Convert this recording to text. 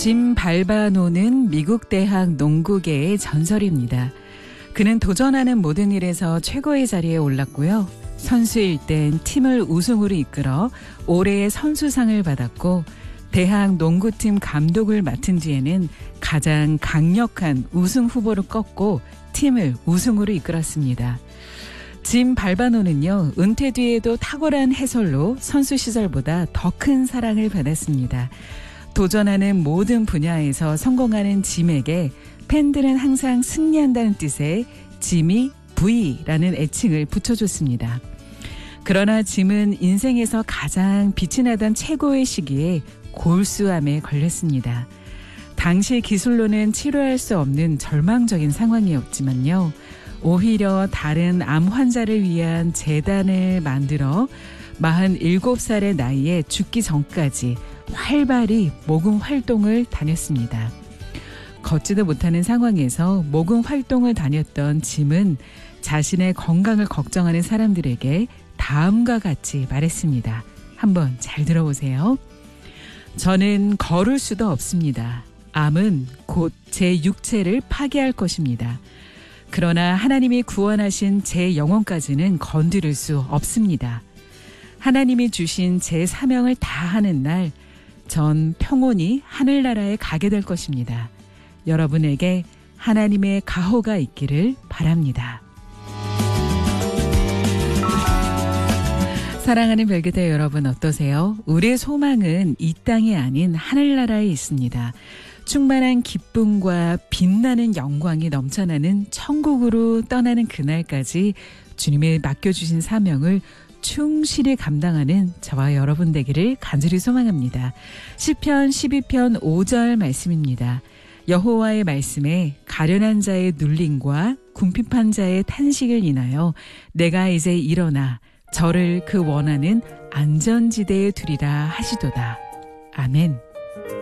짐 발바노는 미국 대학 농구계의 전설입니다. 그는 도전하는 모든 일에서 최고의 자리에 올랐고요. 선수일 땐 팀을 우승으로 이끌어 올해의 선수상을 받았고 대학 농구팀 감독을 맡은 뒤에는 가장 강력한 우승 후보를 꺾고 팀을 우승으로 이끌었습니다. 짐 발바노는요, 은퇴 뒤에도 탁월한 해설로 선수 시절보다 더 큰 사랑을 받았습니다. 도전하는 모든 분야에서 성공하는 짐에게 팬들은 항상 승리한다는 뜻의 짐이 V라는 애칭을 붙여줬습니다. 그러나 짐은 인생에서 가장 빛이 나던 최고의 시기에 골수암에 걸렸습니다. 당시 기술로는 치료할 수 없는 절망적인 상황이었지만요. 오히려 다른 암 환자를 위한 재단을 만들어 47살의 나이에 죽기 전까지 활발히 모금 활동을 다녔습니다. 걷지도 못하는 상황에서 모금 활동을 다녔던 짐은 자신의 건강을 걱정하는 사람들에게 다음과 같이 말했습니다. 한번 잘 들어보세요. 저는 걸을 수도 없습니다. 암은 곧 제 육체를 파괴할 것입니다. 그러나 하나님이 구원하신 제 영혼까지는 건드릴 수 없습니다. 하나님이 주신 제 사명을 다하는 날, 전 평온히 하늘나라에 가게 될 것입니다. 여러분에게 하나님의 가호가 있기를 바랍니다. 사랑하는 별교대 여러분 어떠세요? 우리의 소망은 이 땅이 아닌 하늘나라에 있습니다. 충만한 기쁨과 빛나는 영광이 넘쳐나는 천국으로 떠나는 그날까지 주님의 맡겨주신 사명을 충실히 감당하는 저와 여러분 되기를 간절히 소망합니다. 시편 12편 5절 말씀입니다. 여호와의 말씀에 가련한 자의 눌림과 궁핍한 자의 탄식을 인하여 내가 이제 일어나 저를 그 원하는 안전지대에 두리라 하시도다. 아멘.